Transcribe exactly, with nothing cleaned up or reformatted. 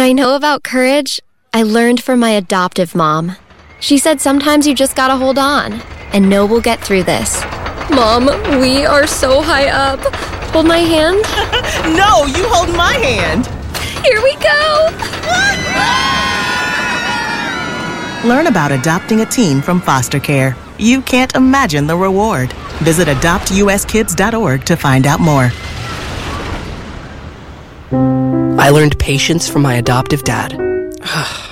I know about courage, I learned from my adoptive mom. She said sometimes you just gotta hold on and know we'll get through this. Mom, we are so high up. Hold my hand. No, you hold my hand. Here we go. Learn about adopting a teen from foster care. You can't imagine the reward. Visit adopt u s kids dot org to find out more. I learned patience from my adoptive dad.